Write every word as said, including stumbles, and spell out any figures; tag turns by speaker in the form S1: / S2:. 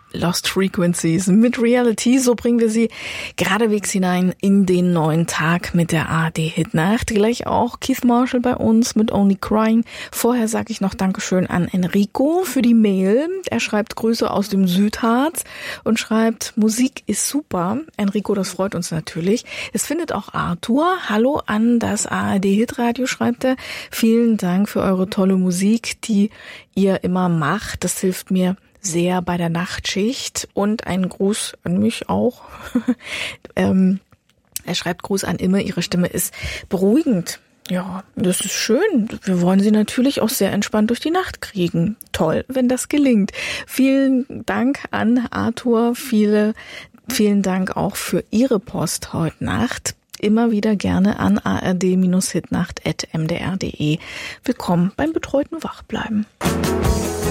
S1: Lost Frequencies mit Reality. So bringen wir Sie geradewegs hinein in den neuen Tag mit der A R D-Hitnacht. Gleich auch Keith Marshall bei uns mit Only Crying. Vorher sage ich noch Dankeschön an Enrico für die Mail. Er schreibt Grüße aus dem Südharz und schreibt, Musik ist super. Enrico, das freut uns natürlich. Es findet auch Arthur. Hallo an das A R D-Hitradio, schreibt er. Vielen Dank für eure tolle Musik, die ihr immer macht. Das hilft mir sehr bei der Nachtschicht, und ein Gruß an mich auch. ähm, er schreibt Gruß an Imme, ihre Stimme ist beruhigend. Ja, das ist schön. Wir wollen sie natürlich auch sehr entspannt durch die Nacht kriegen. Toll, wenn das gelingt. Vielen Dank an Arthur, viele, vielen Dank auch für Ihre Post heute Nacht. Immer wieder gerne an a r d Bindestrich hitnacht at m d r punkt d e. Willkommen beim betreuten Wachbleiben.